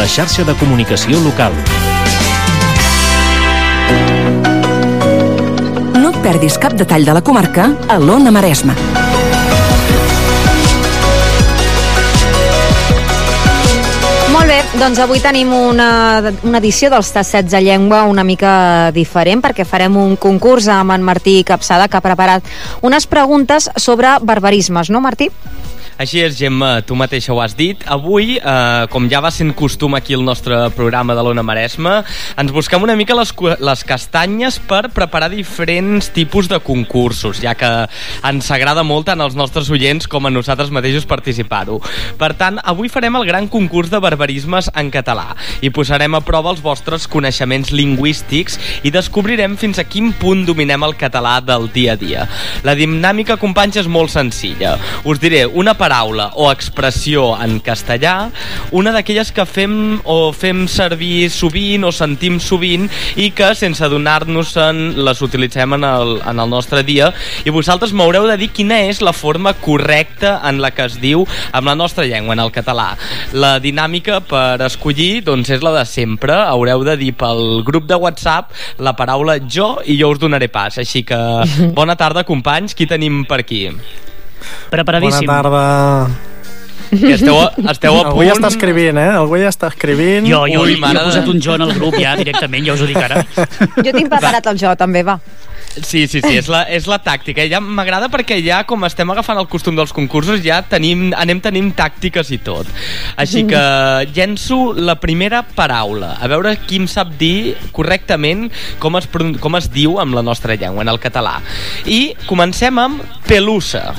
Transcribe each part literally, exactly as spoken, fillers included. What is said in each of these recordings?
la xarxa de comunicació local. No et perdis cap detall de la comarca a l'Ona Maresma. Molt bé, doncs avui tenim una, una edició dels Tastets de Llengua una mica diferent, perquè farem un concurs amb en Martí Capçada, que ha preparat unes preguntes sobre barbarismes, no, Martí? Així és, Gemma, tu mateixa ho has dit. Avui, eh, com ja va sent costum aquí al nostre programa de l'Ona Maresma, ens busquem una mica les, les castanyes per preparar diferents tipus de concursos, ja que ens agrada molt tant als nostres oients com a nosaltres mateixos participar-ho. Per tant, avui farem el gran concurs de barbarismes en català i posarem a prova els vostres coneixements lingüístics i descobrirem fins a quin punt dominem el català del dia a dia. La dinàmica, companys, és molt senzilla. Us diré una paraula o expressió en castellà, una d'aquelles que fem o fem servir sovint o sentim sovint i que sense adonar-nos-en les utilitzem en el, en el nostre dia, i vosaltres m'haureu de dir quina és la forma correcta en la que es diu amb la nostra llengua, en el català. La dinàmica per escollir doncs és la de sempre. Haureu de dir pel grup de WhatsApp la paraula jo i jo us donaré pas. Així que bona tarda, companys. Qui tenim per aquí? Preparadíssim. Bona tarda. Que esteu, esteu a punt. Algú ja està escrivint, eh? Algú ja està escrivint. Jo, jo, Ui, jo he posat un jo en el grup ja directament, ja us ho dic ara. Jo tinc preparat el jo, també, va. Sí, sí, sí, és la, és la tàctica. Ja m'agrada perquè ja, com estem agafant el costum dels concursos, ja tenim, anem tenint tàctiques i tot. Així que llenço la primera paraula. A veure qui em sap dir correctament com es, com es diu amb la nostra llengua, en el català. I comencem amb pelusa.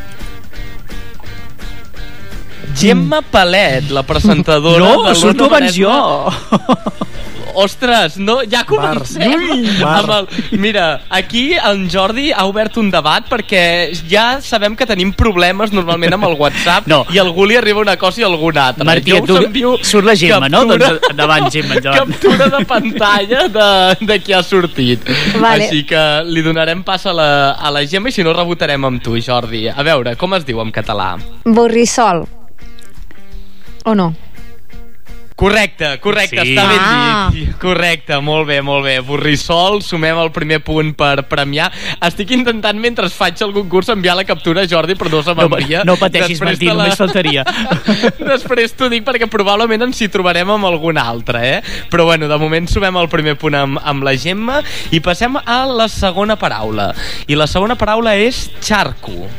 Gemma Palet, la presentadora no, de surto l'Ona abans jo. Ostres, no, ja comencem amb el... Mira, aquí en Jordi ha obert un debat perquè ja sabem que tenim problemes normalment amb el WhatsApp no. I algú li arriba una cosa i algú una altra. Martí, tu surt la Gemma, captura, no? Doncs endavant, Gemma, endavant. Captura de pantalla de, de qui ha sortit. Vale. Així que li donarem pas a la, a la Gemma i si no rebotarem amb tu, Jordi. A veure, com es diu en català? Borrissol. O no? Correcte, correcte, sí. Està ben ah. dit. Correcte, molt bé, molt bé. Borrissol, sumem el primer punt per premiar. Estic intentant, mentre faig el concurs, enviar la captura a Jordi, però no se m'envia. No, no pateixis, Martí, la... només faltaria. Després t'ho dic perquè probablement ens hi trobarem amb algun altre, eh? Però bueno, de moment sumem el primer punt amb, amb la Gemma i passem a la segona paraula. I la segona paraula és xarco.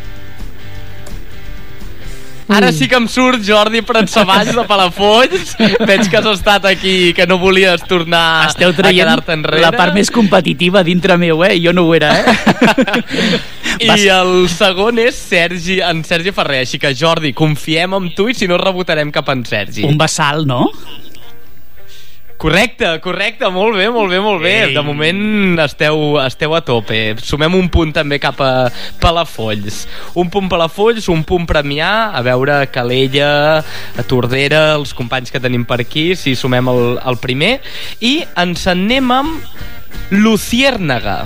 Ara sí que em surt Jordi Pratsavalls de Palafolls. Veig que has estat aquí, que no volies tornar Esteu a quedar-te enrere. La part més competitiva dintre meu, eh? Jo no ho era, eh? I el segon és Sergi, en Sergi Ferrer. Així que, Jordi, confiem en tu i si no rebotarem cap en Sergi. Un bassal, no? Correcte, correcte, molt bé, molt bé, molt bé. Ei. De moment esteu, esteu a tope. Sumem un punt també cap a Palafolls. Un punt Palafolls, un punt Premià. A veure, Calella, a Tordera, els companys que tenim per aquí, si sumem el, el primer. I ens anem amb Luciérnaga.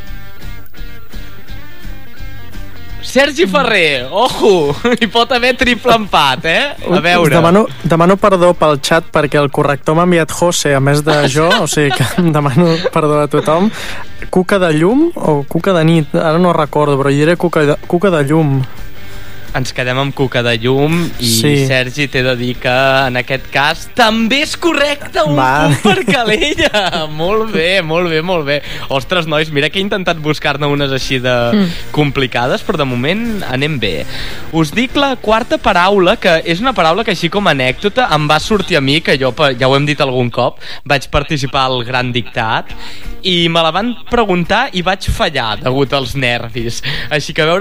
Sergi Ferrer, ojo, hi pot haver triple empat, eh? A veure. Us demano, demano perdó pel xat perquè el corrector m'ha enviat José a més de jo, o sigui que em demano perdó a tothom. Cuca de llum o cuca de nit? Ara no recordo, però hi era cuca de, cuca de llum. Ens quedem amb cuca de llum i sí. Sergi, t'he de dir que en aquest cas també és correcte, un Va. punt per Calella. Molt bé, molt bé, molt bé. Ostres, nois, mira que he intentat buscar-ne unes així de mm. complicades, però de moment anem bé. Us dic la quarta paraula, que és una paraula que així com a anècdota em va sortir a mi, que jo, ja ho hem dit algun cop, vaig participar al Gran Dictat i me la van preguntar i vaig fallar degut als nervis. Així que a veure